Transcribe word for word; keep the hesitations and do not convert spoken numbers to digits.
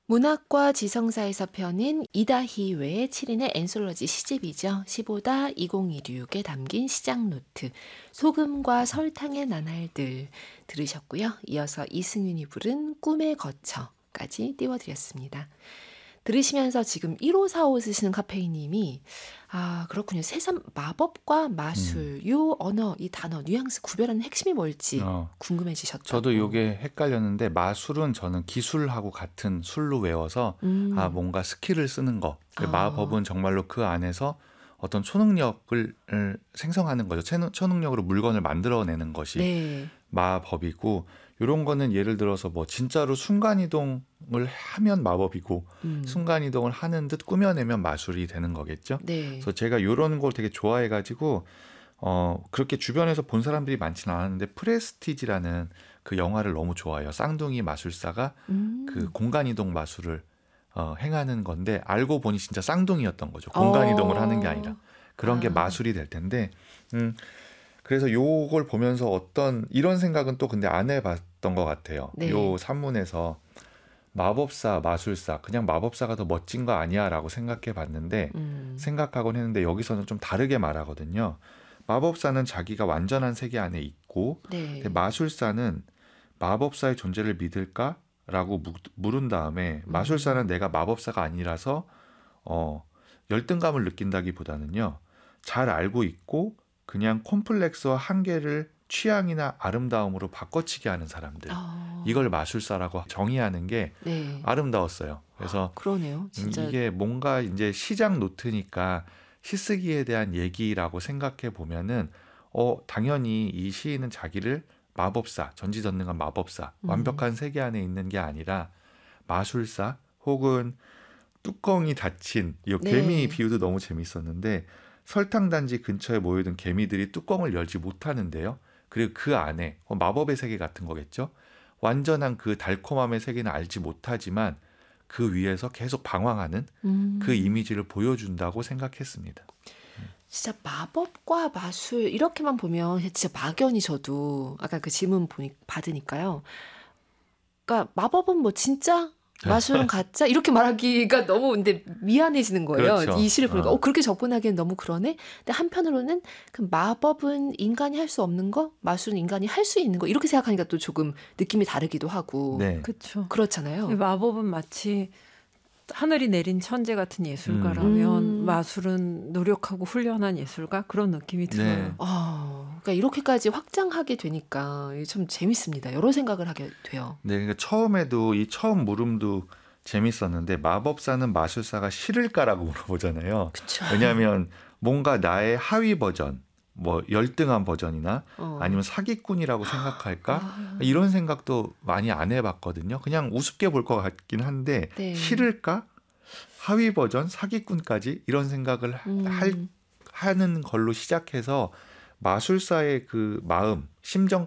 문학과 지성사에서 펴낸 이다희 외의 칠 인의 앤솔러지 시집이죠. 십오다 이천이십육에 담긴 시작노트, 소금과 설탕의 나날들 들으셨고요. 이어서 이승윤이 부른 꿈에 거쳐까지 띄워드렸습니다. 들으시면서 지금 일오사오 쓰시는 카페인님이 아 그렇군요. 새삼 마법과 마술, 음. 요 언어, 이 단어, 뉘앙스 구별하는 핵심이 뭘지 어, 궁금해지셨다고. 저도 이게 헷갈렸는데 마술은 저는 기술하고 같은 술로 외워서 음. 아 뭔가 스킬을 쓰는 거. 아. 마법은 정말로 그 안에서 어떤 초능력을 생성하는 거죠. 초능- 초능력으로 물건을 만들어내는 것이 네. 마법이고, 이런 거는 예를 들어서 뭐 진짜로 순간이동을 하면 마법이고 음. 순간이동을 하는 듯 꾸며내면 마술이 되는 거겠죠. 네. 그래서 제가 이런 걸 되게 좋아해가지고 어 그렇게 주변에서 본 사람들이 많지는 않았는데 프레스티지라는 그 영화를 너무 좋아해요. 쌍둥이 마술사가 음. 그 공간이동 마술을 어, 행하는 건데 알고 보니 진짜 쌍둥이였던 거죠. 공간이동을 어. 하는 게 아니라 그런 게 아. 마술이 될 텐데 음, 그래서 요걸 보면서 어떤 이런 생각은 또 근데 안 해봤던 것 같아요. 네. 요 산문에서 마법사, 마술사, 그냥 마법사가 더 멋진 거 아니야 라고 생각해 봤는데 음. 생각하곤 했는데 여기서는 좀 다르게 말하거든요. 마법사는 자기가 완전한 세계 안에 있고 네. 근데 마술사는 마법사의 존재를 믿을까? 라고 무- 물은 다음에 마술사는 내가 마법사가 아니라서 어, 열등감을 느낀다기보다는요. 잘 알고 있고 그냥 콤플렉스와 한계를 취향이나 아름다움으로 바꿔치기 하는 사람들. 아. 이걸 마술사라고 정의하는 게 네. 아름다웠어요. 그래서 그러네요. 음, 진짜. 이게 뭔가 이제 시작 노트니까 시쓰기에 대한 얘기라고 생각해 보면은 어 당연히 이 시인은 자기를 마법사, 전지전능한 마법사, 음. 완벽한 세계 안에 있는 게 아니라 마술사 혹은 뚜껑이 닫힌 이 네. 개미 비유도 너무 재밌었는데 설탕 단지 근처에 모여든 개미들이 뚜껑을 열지 못하는데요. 그리고 그 안에 어, 마법의 세계 같은 거겠죠. 완전한 그 달콤함의 세계는 알지 못하지만 그 위에서 계속 방황하는 음. 그 이미지를 보여준다고 생각했습니다. 진짜 마법과 마술 이렇게만 보면 진짜 막연히 저도 아까 그 질문 보니 받으니까요. 그러니까 마법은 뭐 진짜, 마술은 가짜 이렇게 말하기가 너무 근데 미안해지는 거예요. 그렇죠. 이 시를 보니까 어. 어, 그렇게 접근하기엔 너무 그러네. 근데 한편으로는 그 마법은 인간이 할 수 없는 거, 마술은 인간이 할 수 있는 거 이렇게 생각하니까 또 조금 느낌이 다르기도 하고 네. 그렇죠. 그렇잖아요. 마법은 마치 하늘이 내린 천재 같은 예술가라면 음. 마술은 노력하고 훈련한 예술가 그런 느낌이 들어요. 네. 아, 그러니까 이렇게까지 확장하게 되니까 이게 참 재밌습니다. 여러 생각을 하게 돼요. 네, 그러니까 처음에도 이 처음 물음도 재밌었는데 마법사는 마술사가 싫을까라고 물어보잖아요. 그쵸. 왜냐하면 뭔가 나의 하위 버전, 뭐 열등한 버전이나 어. 아니면 사기꾼이라고 생각할까? 아. 이런 생각도 많이 안 해봤거든요. 그냥 우습게 볼 것 같긴 한데 네. 싫을까? 하위 버전, 사기꾼까지 이런 생각을 음. 할, 하는 걸로 시작해서 마술사의 그 마음, 심정